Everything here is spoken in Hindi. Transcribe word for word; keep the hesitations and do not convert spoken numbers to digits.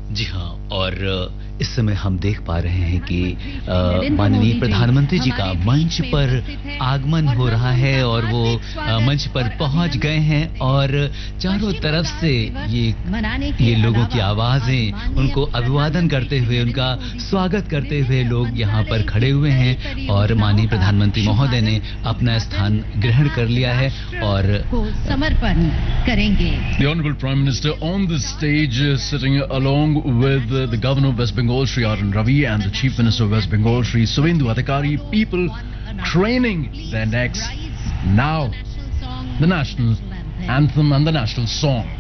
जी हाँ, और इस समय हम देख पा रहे हैं कि माननीय प्रधानमंत्री जी का मंच पर आगमन हो रहा है और वो मंच पर पहुंच गए हैं और चारों तरफ से ये ये लोगों की आवाजें उनको अभिवादन करते हुए, उनका स्वागत करते हुए लोग यहाँ पर खड़े हुए हैं और माननीय प्रधानमंत्री महोदय ने अपना स्थान ग्रहण कर लिया है और समर्पण करेंगे। The Honorable Prime Minister on the stage uh, sitting along with uh, the Governor of West Bengal, Shri R N Ravi, and the Chief Minister of West Bengal, Shri Suvendu Adhikari, people craning their necks. Now, the national anthem and the national song.